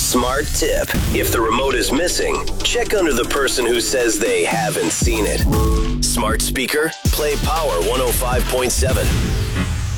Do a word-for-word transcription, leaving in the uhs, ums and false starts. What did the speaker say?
Smart tip. If the remote is missing, check under the person who says they haven't seen it. Smart speaker, play Power one oh five point seven.